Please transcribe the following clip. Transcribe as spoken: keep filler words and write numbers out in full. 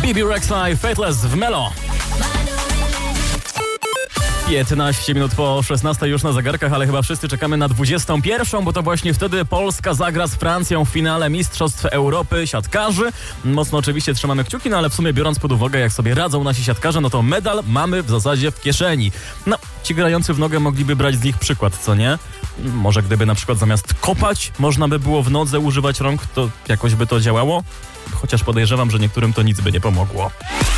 Bibi Rexha, Fateless w Melo. piętnaście minut po szesnastej już na zegarkach, ale chyba wszyscy czekamy na dwudziestą pierwszą, bo to właśnie wtedy Polska zagra z Francją w finale Mistrzostw Europy siatkarzy. Mocno oczywiście trzymamy kciuki, no ale w sumie biorąc pod uwagę, jak sobie radzą nasi siatkarze, no to medal mamy w zasadzie w kieszeni. No, ci grający w nogę mogliby brać z nich przykład, co nie? Może gdyby na przykład zamiast kopać można by było w nodze używać rąk, to jakoś by to działało? Chociaż podejrzewam, że niektórym to nic by nie pomogło.